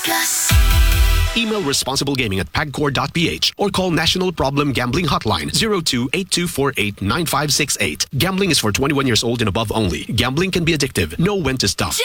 Email responsiblegaming@pagcor.ph or call National Problem Gambling Hotline 02-8248-9568. Gambling is for 21 years old and above only. Gambling can be addictive. Know when to stop.